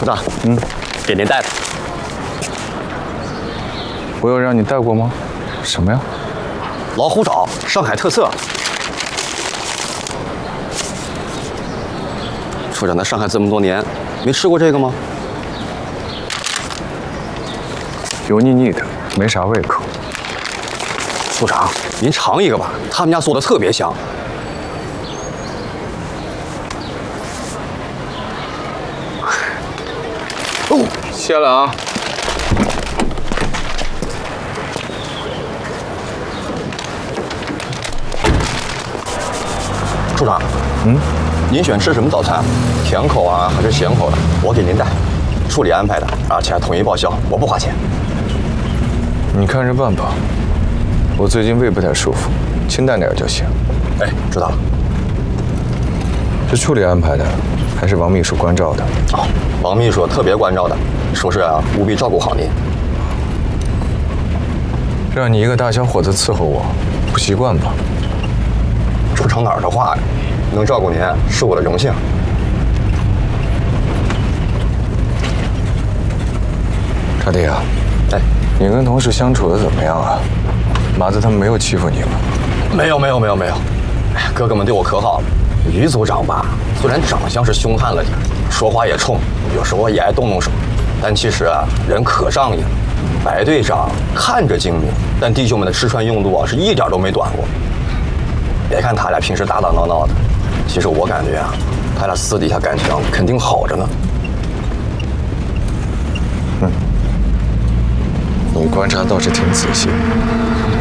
处长，给您带的。 我有让你带过吗？什么呀？ 老虎爪，上海特色。处长在上海这么多年，没吃过这个吗？ 油腻腻的，没啥胃口。 处长，您尝一个吧，他们家做的特别香。 哦，谢了啊。 处长，您喜欢吃什么早餐？甜口啊，还是咸口的？我给您带，处理安排的，而且还统一报销，我不花钱。 你看着办吧。我最近胃不太舒服，清淡点就行。 哎，知道了。 是处理安排的，还是王秘书关照的？ 哦，王秘书特别关照的，说是啊，务必照顾好您。 让你一个大小伙子伺候我，不习惯吧？ 说成哪儿的话呀？能照顾您是我的荣幸。 大弟啊， 哎， 你跟同事相处的怎么样啊？麻子他们没有欺负你吗？ 没有。哎，哥哥们对我可好了。于组长吧，虽然长相是凶悍了点，说话也冲，有时候也爱动手，但其实啊，人可仗义了。白队长看着精明，但弟兄们的吃穿用度啊，是一点都没短过。别看他俩平时打打闹闹的，其实我感觉啊，他俩私底下感情肯定好着呢。 你观察倒是挺仔细。